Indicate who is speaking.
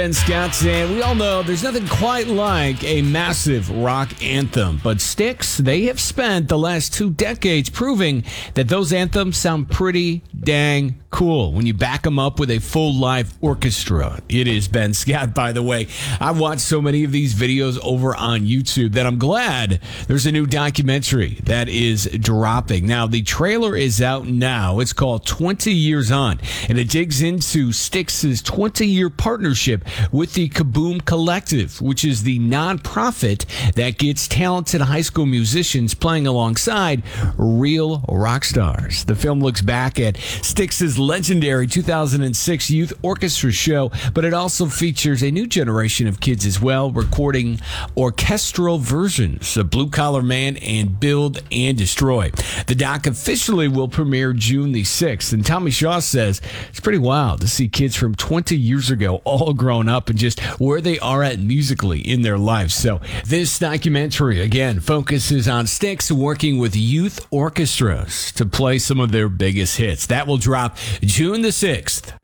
Speaker 1: Ben Scott, and we all know there's nothing quite like a massive rock anthem. But Styx, they have spent the last 2 decades proving that those anthems sound pretty dang cool when you back them up with a full live orchestra. It is Ben Scott, by the way. I've watched so many of these videos over on YouTube that I'm glad there's a new documentary that is dropping. Now, the trailer is out now. It's called 20 Years On, and it digs into Styx's 20-year partnership with the Kaboom Collective, which is the nonprofit that gets talented high school musicians playing alongside real rock stars. The film looks back at Styx's legendary 2006 youth orchestra show, but it also features a new generation of kids as well, recording orchestral versions of Blue Collar Man and Build and Destroy. The doc officially will premiere June the 6th, and Tommy Shaw says it's pretty wild to see kids from 20 years ago all grown up and just where they are at musically in their lives. So this documentary, again, focuses on Styx working with youth orchestras to play some of their biggest hits. That will drop June the 6th.